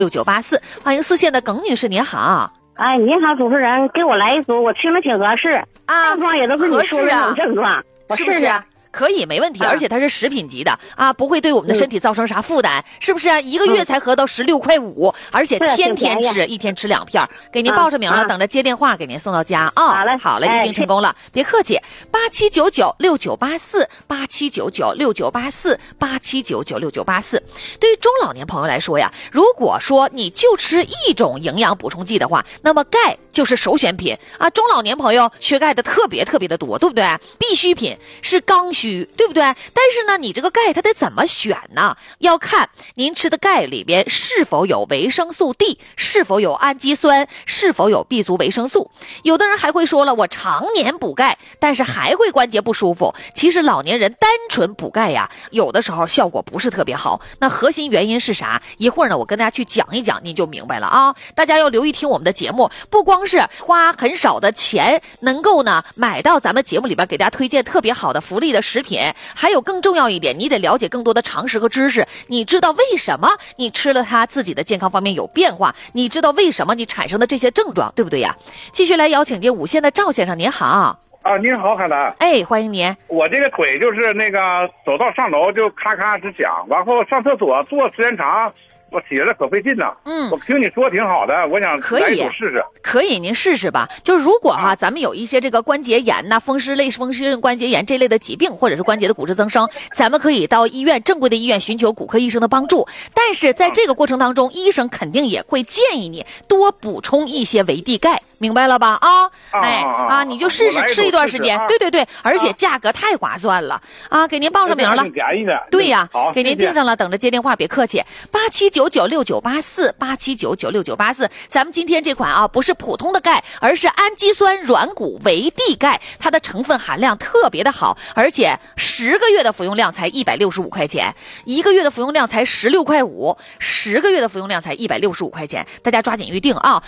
6984，欢迎四线的耿女士，你好。 哎，你好，主持人，给我来一组，我听着挺合适啊，症状也都是你说的那种症状，我试试。 可以，没问题，而且它是食品级的啊，不会对我们的身体造成啥负担，是不是？一个月才合到16.5块，而且天天吃，一天吃2片，给您报上名了，等着接电话给您送到家啊。好嘞，一定成功了，别客气。87996984，87996984，87996984。对于中老年朋友来说呀，如果说你就吃一种营养补充剂的话，那么钙就是首选品啊。中老年朋友缺钙的特别的多，对不对？必需品是刚需，对不对？但是呢，你这个钙它得怎么选呢？要看您吃的钙里边是否有维生素 D， 是否有氨基酸，是否有 B 族维生素。有的人还会说了，我常年补钙，但是还会关节不舒服。其实老年人单纯补钙呀，有的时候效果不是特别好。那核心原因是啥？一会儿呢，我跟大家去讲一讲，您就明白了啊。大家要留意听我们的节目，不光是花很少的钱能够呢买到咱们节目里边给大家推荐特别好的福利的食品，还有更重要一点，你得了解更多的常识和知识。你知道为什么你吃了它自己的健康方面有变化，你知道为什么你产生的这些症状，对不对呀？继续来邀请接5线的赵先生，您好。 啊，您好，海兰。 哎，欢迎您。 我这个腿就是那个走到上楼就咔咔直响，然后上厕所坐时间长，我起来可费劲呐。我听你说挺好的，我想来一组试试。 可以，您试试吧。就如果咱们有一些这个关节炎呐、风湿性关节炎这类的疾病，或者是关节的骨质增生，咱们可以到医院正规的医院寻求骨科医生的帮助。但是在这个过程当中，医生肯定也会建议你多补充一些维 D 钙。明白了吧？你就试试吃一段时间。对，而且价格太划算了啊！给您报上名了， 挺便宜的。 对呀，给您订上了，等着接电话，别客气。87996984，87996984。咱们今天这款啊，不是普通的钙，而是氨基酸软骨维 D 钙，它的成分含量特别的好，而且10个月的服用量才165块钱，1个月的服用量才16.5块，10个月的服用量才165块钱，大家抓紧预定啊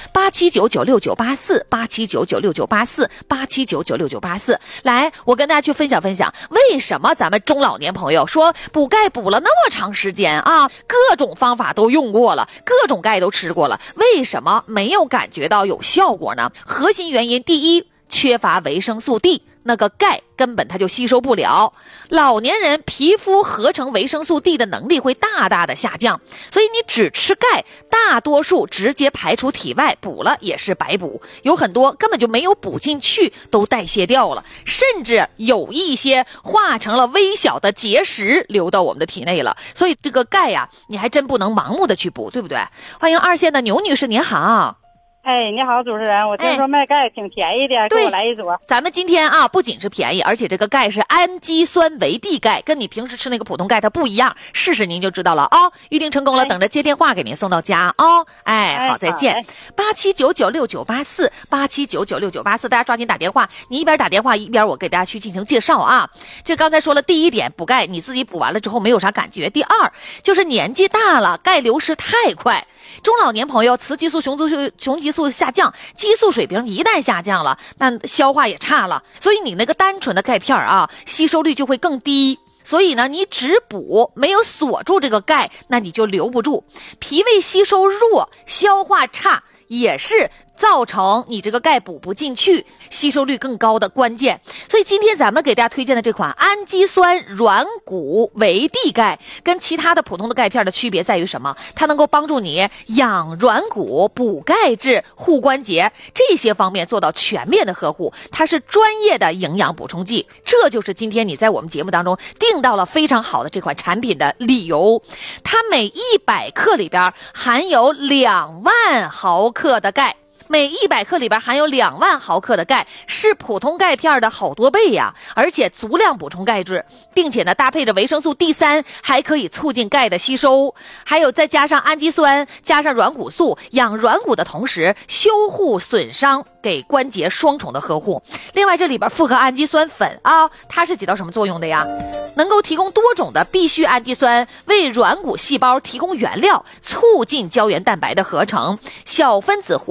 ！87996984，87996984，87996984。来，我跟大家去分享分享，为什么咱们中老年朋友说补钙补了那么长时间啊，各种方法都用过了，各种钙都吃过了，为什么没有感觉到有效果呢？核心原因，第一，缺乏维生素 D。那个钙根本它就吸收不了，老年人皮肤合成维生素 D 的能力会大大的下降，所以你只吃钙，大多数直接排出体外，补了也是白补，有很多根本就没有补进去，都代谢掉了，甚至有一些化成了微小的结石流到我们的体内了。所以这个钙呀，你还真不能盲目的去补，对不对？欢迎2线的牛女士，您好。 哎，你好，主持人，我听说卖钙挺便宜的，给我来一组。 咱们今天啊，不仅是便宜，而且这个钙是氨基酸维 D 钙，跟你平时吃那个普通钙它不一样，试试您就知道了啊。预定成功了，等着接电话给您送到家啊。好，再见。87996984，87996984，大家抓紧打电话，你一边打电话一边我给大家去进行介绍啊。这刚才说了，第一点，补钙你自己补完了之后没有啥感觉；第二，就是年纪大了，钙流失太快。中老年朋友雌激素、雄激素下降，激素水平一旦下降了，那消化也差了，所以你那个单纯的钙片啊，吸收率就会更低。所以呢，你只补没有锁住这个钙，那你就留不住。脾胃吸收弱，消化差，也是造成你这个钙补不进去，吸收率更高的关键。所以今天咱们给大家推荐的这款氨基酸软骨维 D 钙，跟其他的普通的钙片的区别在于什么？它能够帮助你养软骨、补钙质、护关节这些方面做到全面的呵护，它是专业的营养补充剂。这就是今天你在我们节目当中订到了非常好的这款产品的理由。它每100克里边含有2万毫克的钙，每100克里边含有2万毫克的钙，是普通钙片的好多倍呀！而且足量补充钙质，并且呢搭配着维生素 D3，还可以促进钙的吸收，还有再加上氨基酸，加上软骨素，养软骨的同时修护损伤，给关节双重的呵护。另外这里边复合氨基酸粉啊，它是起到什么作用的呀？能够提供多种的必需氨基酸，为软骨细胞提供原料，促进胶原蛋白的合成，小分子活性肽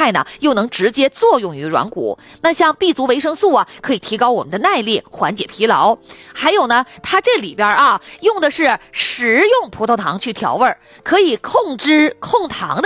外呢，又能直接作用于软骨。那像 B 族维生素啊，可以提高我们的耐力，缓解疲劳。还有呢，它这里边啊，用的是食用葡萄糖去调味，可以控脂控糖的